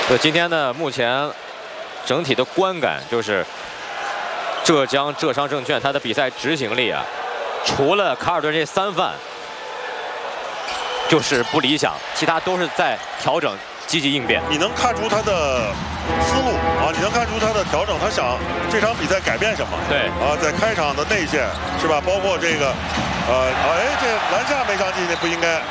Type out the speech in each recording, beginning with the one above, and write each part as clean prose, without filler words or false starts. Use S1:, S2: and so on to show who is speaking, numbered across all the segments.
S1: 今天呢，目前整体的观感就是浙商证券它的比赛执行力啊，除了卡尔顿这3犯就是不理想，其他都是在调整、积极应变。
S2: 你能看出他的思路啊，你能看出他的调整，他想这场比赛改变什么？
S1: 对
S2: 啊，在开场的内线是吧？包括这个，这篮下没上进，这不应该。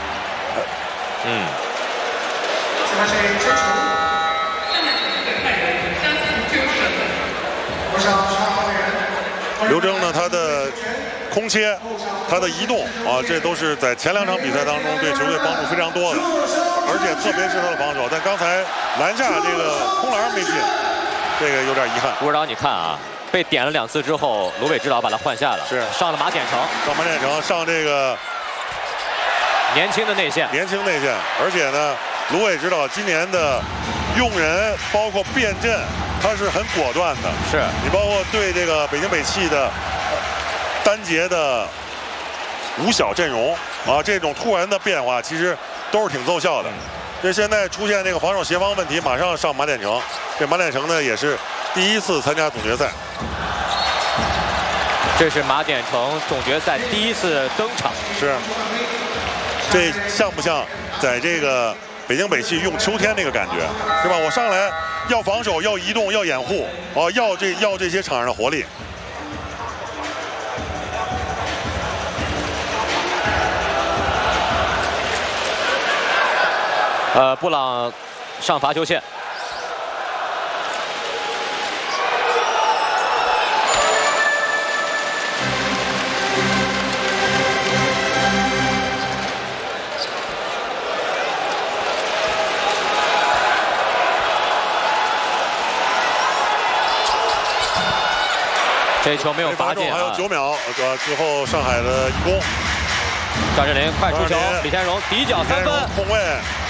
S2: 刘铮呢，他的空切，他的移动啊，这都是在前2场比赛当中对球队帮助非常多的，而且特别是他的防守。但刚才篮下这个空篮没进，这个有点遗憾。
S1: 吴指导，你看啊，被点了2次之后，卢伟指导把他换下了，
S2: 是
S1: 上了马典成，
S2: 上这个
S1: 年轻的内线，
S2: 而且呢，卢伟指导今年的用人包括变阵，他是很果断的。
S1: 是
S2: 你包括对这个北京北汽的单节的5小阵容啊，这种突然的变化其实都是挺奏效的。这现在出现这个防守协防问题，马上上马典成。这马典成呢也是第1次参加总决赛。
S1: 这是马典成总决赛第1次登场。
S2: 是。这像不像在这个北京北汽用秋天那个感觉，是吧？我上来要防守，要移动，要掩护，要这些场上的活力。
S1: 布朗上罚球线。这球没有罚进，
S2: 还有9秒，最后上海的一攻。
S1: 张镇麟快出球，李天荣底角3分，
S2: 空位。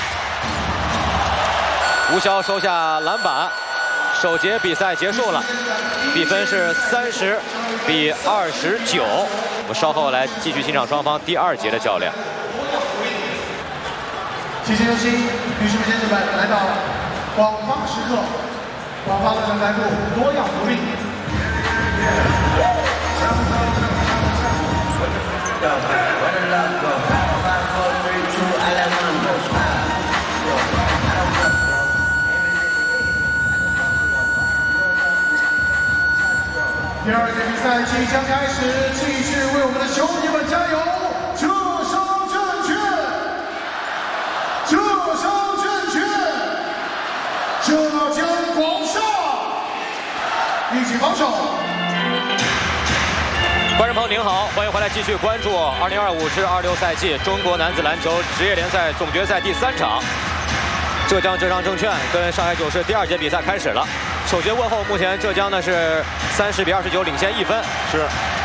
S1: 吴骁收下篮板，首节比赛结束了，比分是30比29。我们稍后来继续欣赏双方第2节的较量。
S3: 提前有请女士们、先生们来到广发时刻，广发的人来部多样福利。第2节比赛即将开始，继续为我们的球迷们加油！浙商证券，浙江广厦，一起防守。
S1: 观众朋友您好，欢迎回来继续关注2025至26赛季中国男子篮球职业联赛总决赛第3场，浙商证券跟上海九市第2节比赛开始了。首节过后，目前浙江呢是30比29领先1分。
S2: 是。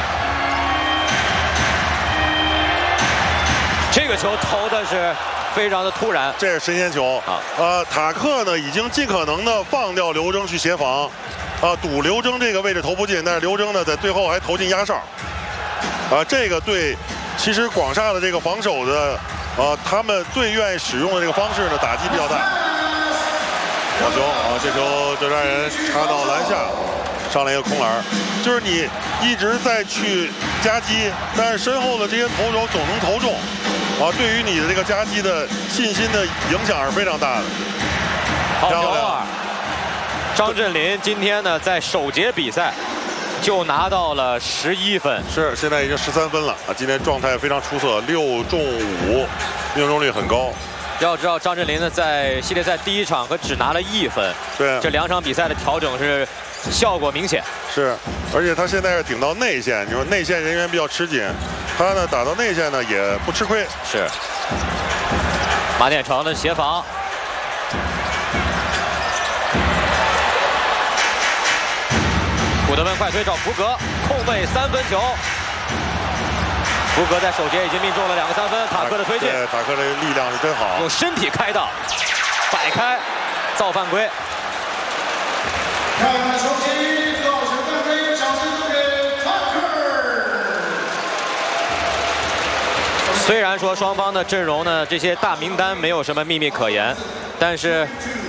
S1: 这个球投的是非常的突然，
S2: 这是神仙球啊！塔克呢已经尽可能的放掉刘铮去协防，赌刘铮这个位置投不进，但是刘铮呢在最后还投进压哨，这个对，其实广厦的这个防守的，他们最愿意使用的这个方式呢打击比较大。好球啊！这球就让人插到篮下，上来一个空篮，就是你一直在去夹击，但是身后的这些投手总能投中，对于你的这个夹击的信心的影响是非常大的。
S1: 好球啊！张镇麟今天呢在首节比赛就拿到了11分，
S2: 是现在已经13分了啊！今天状态非常出色，6中5，命中率很高。
S1: 要知道张镇麟呢在系列赛第1场可只拿了1分，
S2: 对，
S1: 这2场比赛的调整是效果明显。
S2: 是，而且他现在是顶到内线，你说内线人员比较吃紧，他呢打到内线呢也不吃亏。
S1: 是，马典成的协防。古德温快推找福格，空位3分球。福格在首节已经命中了2个3分，塔克的推进，
S2: 对，塔克的力量是真好，
S1: 用身体开道，摆开，造犯规。
S3: 看看球旗，造成犯规，掌声送给塔克。
S1: 虽然说双方的阵容呢，这些大名单没有什么秘密可言，但是